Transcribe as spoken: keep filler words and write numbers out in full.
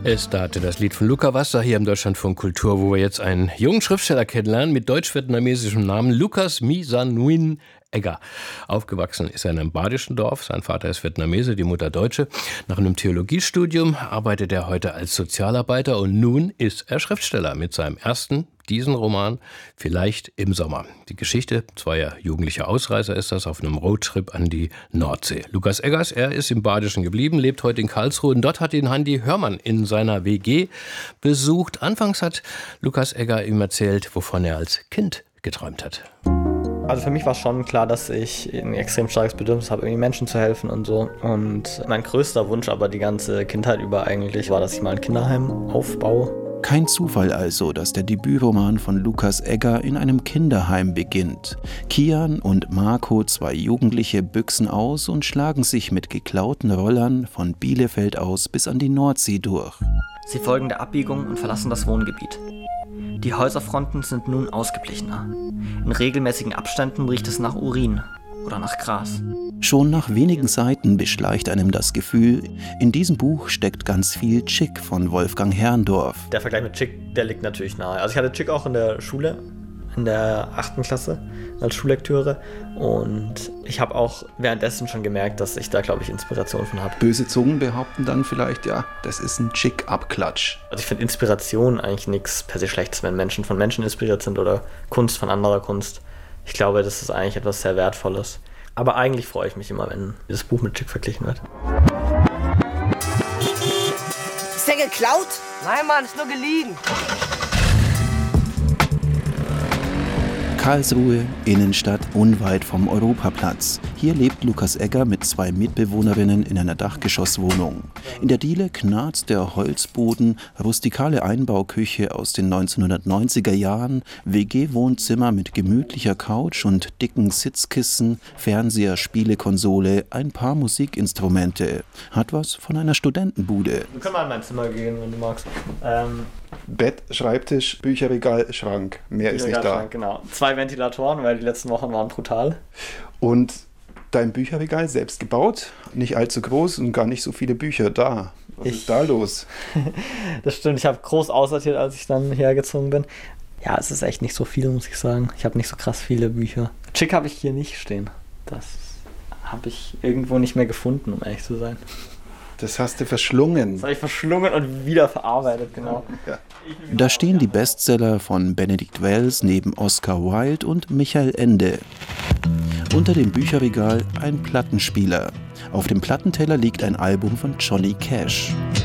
Es date das Lied von Luca Wasser hier im Deutschlandfunk Kultur, wo wir jetzt einen jungen Schriftsteller kennenlernen mit deutsch-vietnamesischem Namen Lucas My San Nguyen Egger. Aufgewachsen ist er in einem badischen Dorf. Sein Vater ist Vietnamese, die Mutter Deutsche. Nach einem Theologiestudium arbeitet er heute als Sozialarbeiter und nun ist er Schriftsteller mit seinem ersten, diesen Roman, Vielleicht im Sommer. Die Geschichte zweier jugendlicher Ausreißer ist das auf einem Roadtrip an die Nordsee. Lukas Eggers, er ist im Badischen geblieben, lebt heute in Karlsruhe und dort hat ihn Handy Hörmann in seiner W G besucht. Anfangs hat Lukas Egger ihm erzählt, wovon er als Kind geträumt hat. Also für mich war schon klar, dass ich ein extrem starkes Bedürfnis habe, irgendwie Menschen zu helfen und so. Und mein größter Wunsch aber die ganze Kindheit über eigentlich war, dass ich mal ein Kinderheim aufbaue. Kein Zufall also, dass der Debütroman von Lukas Egger in einem Kinderheim beginnt. Kian und Marco, zwei Jugendliche, büchsen aus und schlagen sich mit geklauten Rollern von Bielefeld aus bis an die Nordsee durch. Sie folgen der Abbiegung und verlassen das Wohngebiet. Die Häuserfronten sind nun ausgeblichener. In regelmäßigen Abständen riecht es nach Urin oder nach Gras. Schon nach wenigen Seiten beschleicht einem das Gefühl, in diesem Buch steckt ganz viel Chick von Wolfgang Herrndorf. Der Vergleich mit Chick, der liegt natürlich nahe. Also ich hatte Chick auch in der Schule, in der achten Klasse als Schullektüre und ich habe auch währenddessen schon gemerkt, dass ich da, glaube ich, Inspiration von habe. Böse Zungen behaupten dann vielleicht, ja, das ist ein Chick-Abklatsch. Also ich finde Inspiration eigentlich nichts per se Schlechtes, wenn Menschen von Menschen inspiriert sind oder Kunst von anderer Kunst. Ich glaube, das ist eigentlich etwas sehr Wertvolles. Aber eigentlich freue ich mich immer, wenn das Buch mit Chick verglichen wird. Ist der geklaut? Nein, Mann, ist nur geliehen. Karlsruhe, Innenstadt, unweit vom Europaplatz. Hier lebt Lukas Egger mit zwei Mitbewohnerinnen in einer Dachgeschosswohnung. In der Diele knarzt der Holzboden, rustikale Einbauküche aus den neunzehnhundertneunziger Jahren, W G-Wohnzimmer mit gemütlicher Couch und dicken Sitzkissen, Fernseher, Spielekonsole, ein paar Musikinstrumente. Hat was von einer Studentenbude. Wir können mal in mein Zimmer gehen, wenn du magst. Ähm Bett, Schreibtisch, Bücherregal, Schrank. Mehr ist nicht da. Genau. Zwei Ventilatoren, weil die letzten Wochen waren brutal. Und dein Bücherregal selbst gebaut, nicht allzu groß und gar nicht so viele Bücher da. Was ich, ist da los? Das stimmt, ich habe groß aussortiert, als ich dann hergezogen bin. Ja, es ist echt nicht so viel, muss ich sagen. Ich habe nicht so krass viele Bücher. Chick habe ich hier nicht stehen. Das habe ich irgendwo nicht mehr gefunden, um ehrlich zu sein. Das hast du verschlungen. Das habe ich verschlungen und wieder verarbeitet, genau. Ja. Da stehen die Bestseller von Benedict Wells neben Oscar Wilde und Michael Ende. Unter dem Bücherregal ein Plattenspieler. Auf dem Plattenteller liegt ein Album von Johnny Cash.